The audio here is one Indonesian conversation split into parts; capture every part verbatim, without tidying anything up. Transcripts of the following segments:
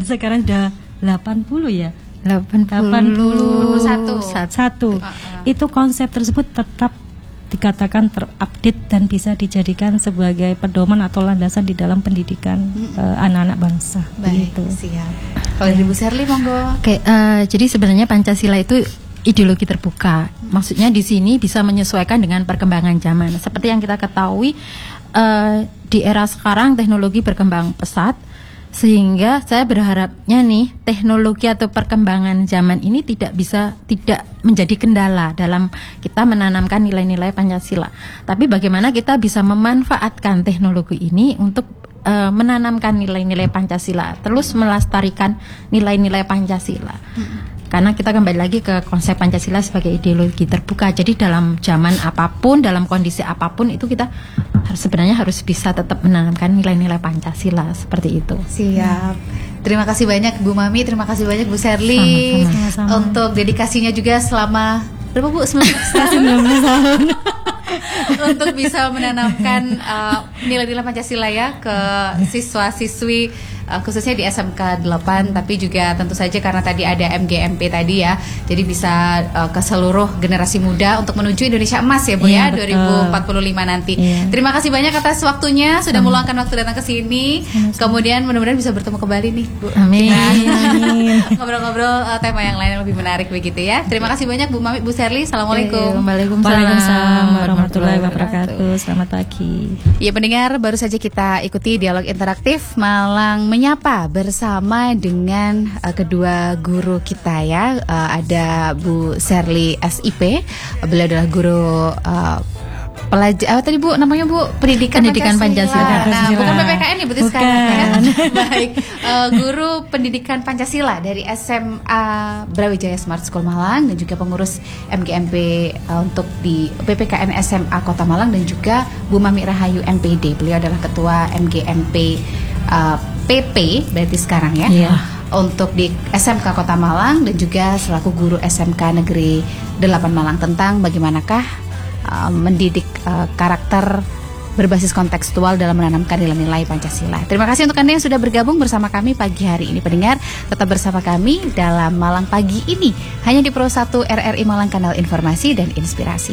sekarang udah delapan puluh ya. delapan puluh satu. Satu. Itu konsep tersebut tetap dikatakan terupdate dan bisa dijadikan sebagai pedoman atau landasan di dalam pendidikan hmm. uh, anak-anak bangsa. Baik, begitu. Siap. Kalau Ibu Sherly monggo. Oke, uh, jadi sebenarnya Pancasila itu ideologi terbuka. Hmm. Maksudnya di sini bisa menyesuaikan dengan perkembangan zaman. Seperti yang kita ketahui uh, di era sekarang teknologi berkembang pesat. Sehingga saya berharapnya nih teknologi atau perkembangan zaman ini tidak bisa tidak menjadi kendala dalam kita menanamkan nilai-nilai Pancasila. Tapi bagaimana kita bisa memanfaatkan teknologi ini untuk uh, menanamkan nilai-nilai Pancasila, terus melestarikan nilai-nilai Pancasila. Hmm. Karena kita kembali lagi ke konsep Pancasila sebagai ideologi terbuka. Jadi dalam zaman apapun, dalam kondisi apapun itu kita harus sebenarnya harus bisa tetap menanamkan nilai-nilai Pancasila seperti itu. Siap. Terima kasih banyak Bu Mami, terima kasih banyak Bu Sherly untuk dedikasinya juga selama berapa Bu? sembilan belas tahun. Untuk bisa menanamkan uh, nilai-nilai Pancasila ya ke siswa-siswi uh, khususnya di S M K delapan, tapi juga tentu saja karena tadi ada M G M P tadi ya, jadi bisa uh, ke seluruh generasi muda untuk menuju Indonesia Emas ya Bu ya, ya dua ribu empat puluh lima nanti. Ya. Terima kasih banyak atas waktunya, sudah hmm. meluangkan waktu datang ke sini. Hmm. Kemudian mudah-mudahan bisa bertemu kembali nih Bu. Amin. Ngobrol-ngobrol uh, tema yang lain yang lebih menarik begitu ya. Terima kasih banyak Bu Mami, Bu Sherly. Assalamualaikum. Waalaikumsalam warahmatullahi wabarakatuh. Selamat pagi. Ya pendengar, baru saja kita ikuti dialog interaktif Malang Menyapa bersama dengan uh, kedua guru kita ya. Uh, ada Bu Sherly S I P, beliau adalah guru uh, pelajar, apa tadi Bu namanya Bu? Pendidikan, pendidikan Pancasila. Pancasila. Nah, bukan P P K N ya berarti sekarang ya. Baik, uh, guru pendidikan Pancasila dari S M A Brawijaya Smart School Malang dan juga pengurus M G M P uh, untuk di P P K N S M A Kota Malang, dan juga Bu Mami Rahayu M P D. Beliau adalah ketua M G M P uh, P P berarti sekarang ya. Yeah. Untuk di S M K Kota Malang dan juga selaku guru S M K Negeri delapan Malang, tentang bagaimanakah Uh, mendidik uh, karakter berbasis kontekstual dalam menanamkan nilai-nilai Pancasila. Terima kasih untuk Anda yang sudah bergabung bersama kami pagi hari ini. Pendengar, tetap bersama kami dalam Malang Pagi ini, hanya di Pro satu R R I Malang, kanal informasi dan inspirasi.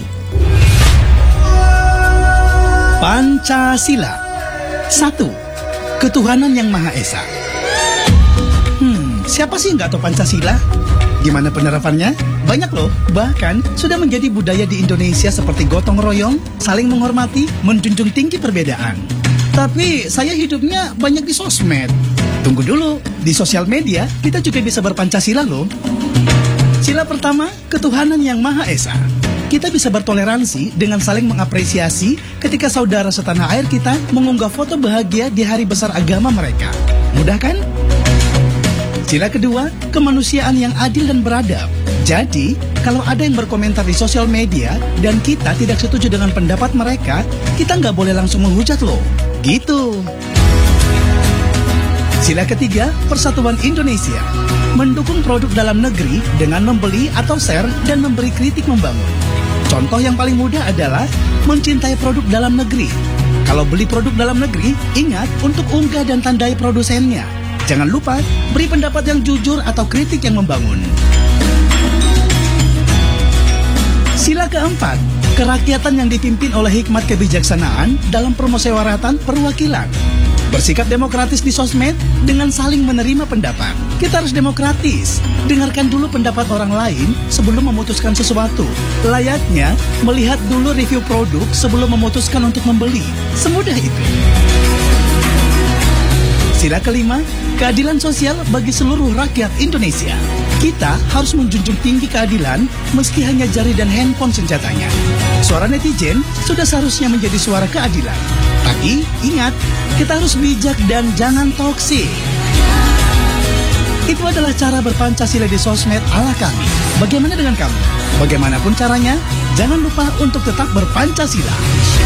Pancasila. Satu, ketuhanan yang Maha Esa. Hmm, siapa sih nggak tahu Pancasila? Gimana penerapannya? Banyak loh, bahkan sudah menjadi budaya di Indonesia seperti gotong royong, saling menghormati, menjunjung tinggi perbedaan. Tapi saya hidupnya banyak di sosmed. Tunggu dulu, di sosial media kita juga bisa berpancasila loh. Sila pertama, ketuhanan yang Maha Esa. Kita bisa bertoleransi dengan saling mengapresiasi ketika saudara setanah air kita mengunggah foto bahagia di hari besar agama mereka. Mudah kan? Sila kedua, kemanusiaan yang adil dan beradab. Jadi, kalau ada yang berkomentar di sosial media dan kita tidak setuju dengan pendapat mereka, kita nggak boleh langsung menghujat loh. Gitu. Sila ketiga, persatuan Indonesia. Mendukung produk dalam negeri dengan membeli atau share dan memberi kritik membangun. Contoh yang paling mudah adalah mencintai produk dalam negeri. Kalau beli produk dalam negeri, ingat untuk unggah dan tandai produsennya. Jangan lupa beri pendapat yang jujur atau kritik yang membangun. Sila keempat, kerakyatan yang dipimpin oleh hikmat kebijaksanaan dalam permusyawaratan perwakilan. Bersikap demokratis di sosmed dengan saling menerima pendapat. Kita harus demokratis. Dengarkan dulu pendapat orang lain sebelum memutuskan sesuatu. Layaknya melihat dulu review produk sebelum memutuskan untuk membeli. Semudah itu. Sila kelima, keadilan sosial bagi seluruh rakyat Indonesia. Kita harus menjunjung tinggi keadilan meski hanya jari dan handphone senjatanya. Suara netizen sudah seharusnya menjadi suara keadilan. Tapi ingat, kita harus bijak dan jangan toksik. Itu adalah cara berpancasila di sosmed ala kami. Bagaimana dengan kamu? Bagaimanapun caranya, jangan lupa untuk tetap berpancasila.